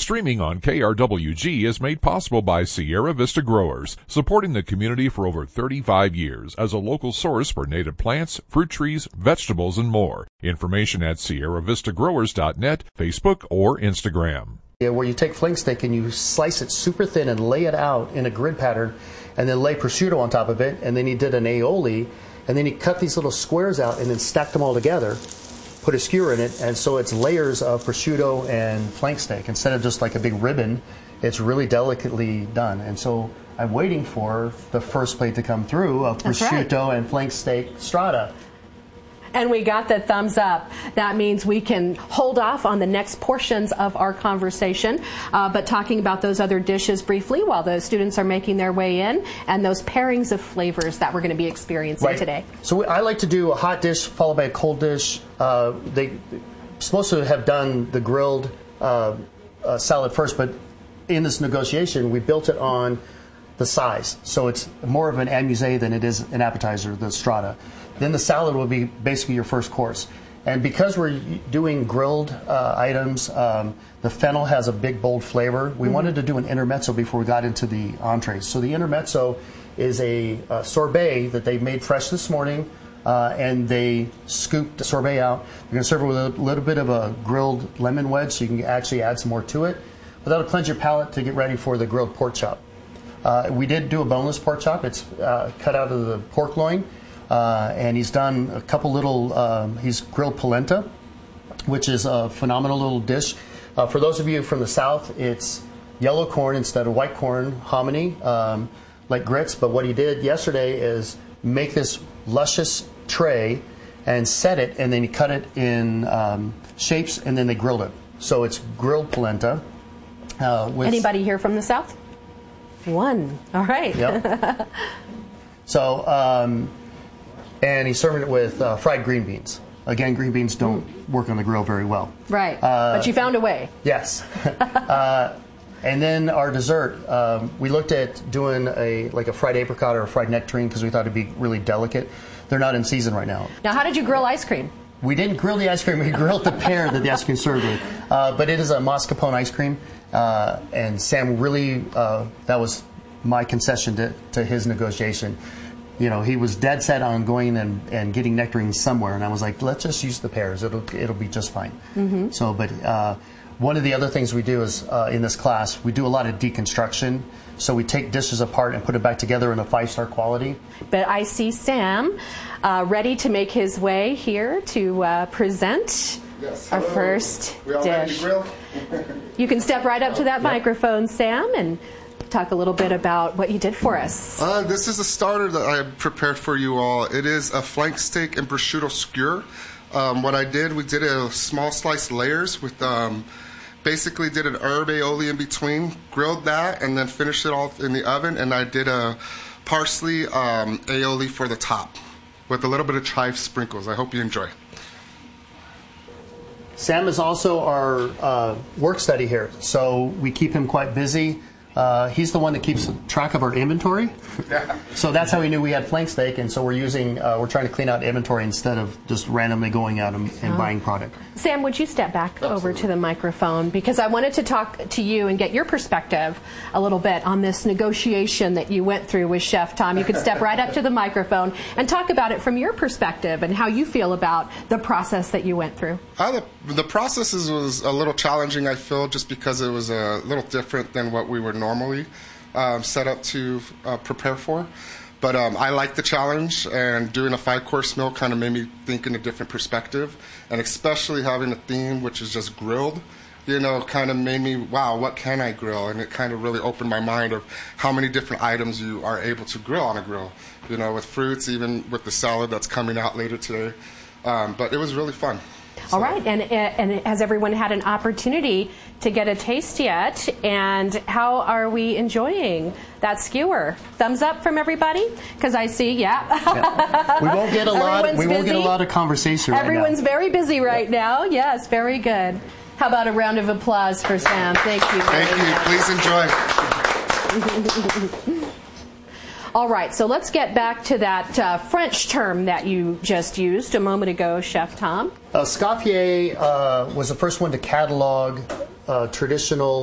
Streaming on KRWG is made possible by Sierra Vista Growers, supporting the community for over 35 years as a local source for native plants, fruit trees, vegetables, and more. Information at SierraVistaGrowers.net, Facebook, or Instagram. Where you take flank steak and you slice it super thin and lay it out in a grid pattern, and then lay prosciutto on top of it, and then he did an aioli, and then he cut these little squares out and then stacked them all together, put a skewer in it, and so it's layers of prosciutto and flank steak. Instead of just like a big ribbon, it's really delicately done. And so I'm waiting for the first plate to come through of prosciutto and flank steak strata. And we got the thumbs up. That means we can hold off on the next portions of our conversation, but talking about those other dishes briefly while the students are making their way in, and those pairings of flavors that we're going to be experiencing today. So I like to do a hot dish followed by a cold dish. They're supposed to have done the grilled salad first, but in this negotiation, we built it on the size. So it's more of an amuse than it is an appetizer, the strata. Then the salad will be basically your first course. And because we're doing grilled items, the fennel has a big, bold flavor. We wanted to do an intermezzo before we got into the entrees. So the intermezzo is a sorbet that they made fresh this morning, and they scooped the sorbet out. You're going to serve it with a little bit of a grilled lemon wedge, so you can actually add some more to it. But that'll cleanse your palate to get ready for the grilled pork chop. We did do a boneless pork chop. It's cut out of the pork loin. And he's done a couple little, he's grilled polenta, which is a phenomenal little dish. For those of you from the South, it's yellow corn instead of white corn, hominy, like grits. But what he did yesterday is make this luscious tray and set it, and then he cut it in shapes, and then they grilled it. So it's grilled polenta. Anybody here from the South? One. All right. Yep. So, and he's serving it with fried green beans. Again, green beans don't work on the grill very well. Right, but you found a way. Yes. And then our dessert, we looked at doing like a fried apricot or a fried nectarine because we thought it'd be really delicate. They're not in season right now. Now, how did you grill ice cream? We didn't grill the ice cream. We grilled the pear that the ice cream served with. But it is a mascarpone ice cream. And Sam really, that was my concession to his negotiation. You know, he was dead set on going and getting nectarines somewhere, and I was like, let's just use the pears. It'll be just fine. So, but one of the other things we do is in this class, we do a lot of deconstruction. So we take dishes apart and put it back together in a 5-star quality. But I see Sam ready to make his way here to present our first dish. You can step right up to that microphone, Sam, and talk a little bit about what you did for us. This is a starter that I prepared for you all. It is a flank steak and prosciutto skewer. What I did, we did a small slice layers with, basically did an herb aioli in between, grilled that, and then finished it off in the oven, and I did a parsley aioli for the top with a little bit of chive sprinkles. I hope you enjoy. Sam is also our work study here, so we keep him quite busy. He's the one that keeps track of our inventory. So that's how we knew we had flank steak, and so we're trying to clean out inventory instead of just randomly going out and buying product. Sam, would you step back over to the microphone? Because I wanted to talk to you and get your perspective a little bit on this negotiation that you went through with Chef Tom. You could step right up to the microphone and talk about it from your perspective and how you feel about the process that you went through. The process was a little challenging, I feel, just because it was a little different than what we were normally set up to prepare for. But I like the challenge, and doing a 5-course meal kind of made me think in a different perspective, and especially having a theme which is just grilled, you know, kind of made me, wow, what can I grill? And it kind of really opened my mind of how many different items you are able to grill on a grill, you know, with fruits, even with the salad that's coming out later today. But it was really fun. All right, and has everyone had an opportunity to get a taste yet? And how are we enjoying that skewer? Thumbs up from everybody? Because I see, We won't get a lot. We won't get a lot of conversation. Everyone's very busy right now. Yes, very good. How about a round of applause for Sam? Thank you. Thank you. Please enjoy. All right, so let's get back to that French term that you just used a moment ago, Chef Tom. Scoffier was the first one to catalog traditional